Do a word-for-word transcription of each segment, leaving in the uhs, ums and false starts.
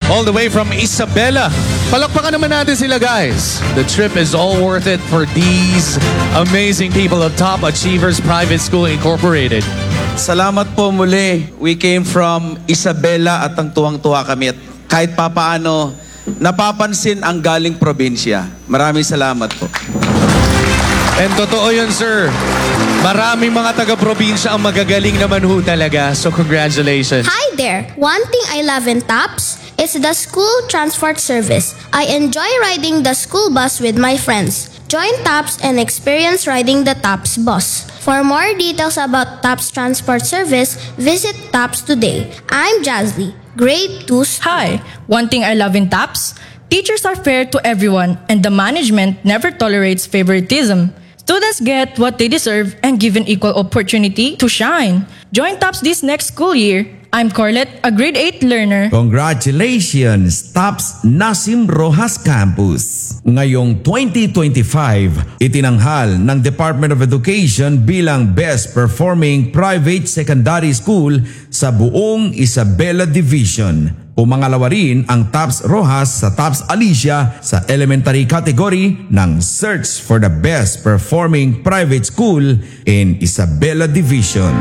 all the way from Isabela. Palakpakan naman natin sila, guys. The trip is all worth it for these amazing people of Top Achievers Private School Incorporated. Salamat po muli. We came from Isabela at ang tuwang-tuwa kami at kahit papaano napapansin ang galing probinsya. Maraming salamat po. And totoo yun, sir. Maraming mga taga-probinsya ang magagaling naman ho talaga. So congratulations. Hi there! One thing I love in TOPS is the school transport service. I enjoy riding the school bus with my friends. Join TOPS and experience riding the TOPS bus. For more details about TOPS transport service, visit TOPS today. I'm Jazzy, grade two. Hi! One thing I love in TOPS, teachers are fair to everyone and the management never tolerates favoritism. Students get what they deserve and given equal opportunity to shine. Join TOPS this next school year. I'm Corlette, a grade eight learner. Congratulations, TOPS Nasim Rojas Campus. Ngayong twenty twenty-five, itinanghal ng Department of Education bilang Best Performing Private Secondary School sa buong Isabela Division. Pumangalawa rin ang TOPS Rojas sa TOPS Alicia sa elementary category ng Search for the Best Performing Private School in Isabela Division.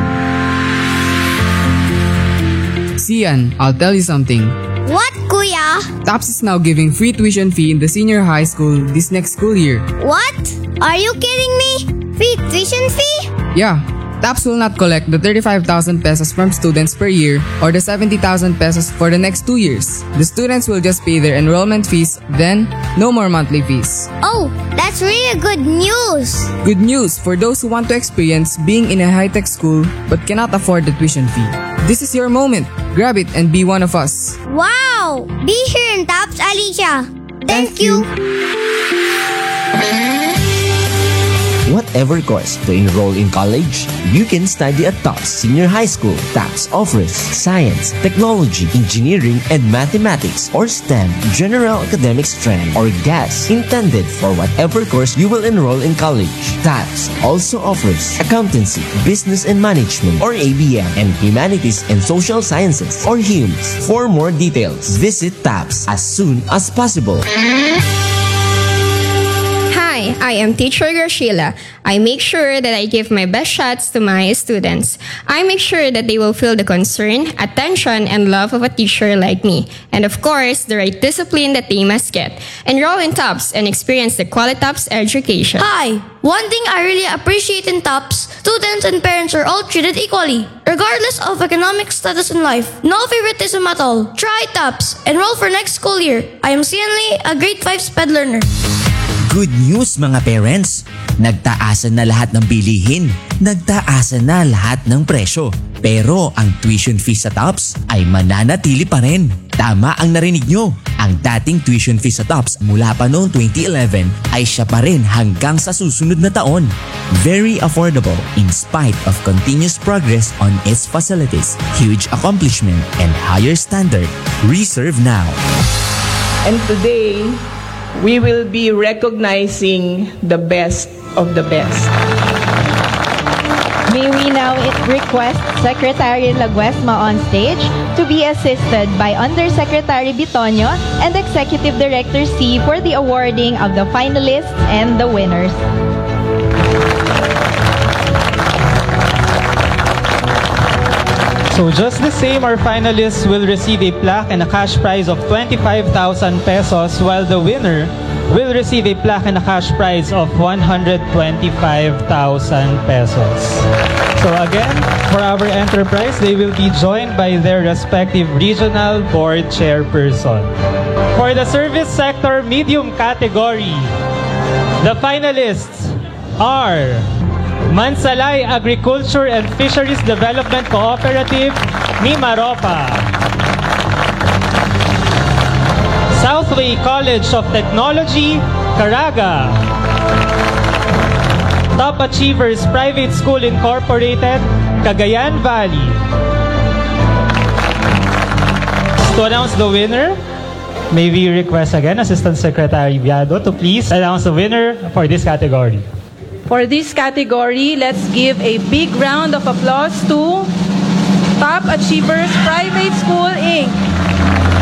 Sian, I'll tell you something. What, kuya? TOPS is now giving free tuition fee in the senior high school this next school year. What? Are you kidding me? Free tuition fee? Yeah. TOPS will not collect the thirty-five thousand pesos from students per year or the seventy thousand pesos for the next two years. The students will just pay their enrollment fees, then no more monthly fees. Oh, that's really good news. Good news for those who want to experience being in a high-tech school but cannot afford the tuition fee. This is your moment. Grab it and be one of us. Wow! Be here in TOPS, Alicia. Thank, Thank you. Whatever course to enroll in college, you can study at TOPS Senior High School. TOPS offers science, technology, engineering, and mathematics or STEM, general academic strand, or G A S, intended for whatever course you will enroll in college. TOPS also offers accountancy, business and management, or A B M, and humanities and social sciences, or H U M S. For more details, visit TOPS as soon as possible. Hi, I am Teacher Graciela. I make sure that I give my best shots to my students. I make sure that they will feel the concern, attention, and love of a teacher like me. And of course, the right discipline that they must get. Enroll in TOPS and experience the quality TOPS education. Hi! One thing I really appreciate in TOPS, students and parents are all treated equally, regardless of economic status in life. No favoritism at all. Try TOPS. Enroll for next school year. I am Sian Lee, a grade five SPED learner. Good news mga parents! Nagtaasan na lahat ng bilihin. Nagtaasan na lahat ng presyo. Pero ang tuition fee sa TOPS ay mananatili pa rin. Tama ang narinig nyo. Ang dating tuition fee sa TOPS mula pa noong twenty eleven ay siya pa rin hanggang sa susunod na taon. Very affordable in spite of continuous progress on its facilities, huge accomplishment, and higher standard. Reserve now. And today, we will be recognizing the best of the best. May we now request Secretary Laguesma on stage to be assisted by Undersecretary Bitonio and Executive Director C for the awarding of the finalists and the winners. So just the same, our finalists will receive a plaque and a cash prize of twenty-five thousand pesos, while the winner will receive a plaque and a cash prize of one hundred twenty-five thousand pesos. So again, for our enterprise, they will be joined by their respective regional board chairperson. For the service sector medium category, the finalists are Mansalay Agriculture and Fisheries Development Cooperative, Mimaropa. Southway College of Technology, Caraga. Top Achievers Private School Incorporated, Cagayan Valley. To announce the winner, may we request again Assistant Secretary Viado to please announce the winner for this category. For this category, let's give a big round of applause to Top Achievers Private School, Incorporated.